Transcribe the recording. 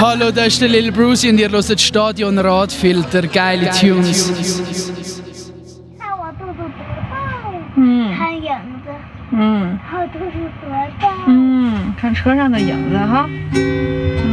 Hallo, da ist der Lil Brucey und ihr hört Stadion Radfilter, geile Tunes. 看我肚子多大呀？ 嗯看影子， 嗯我肚子多大？ 嗯，看车上的影子哈。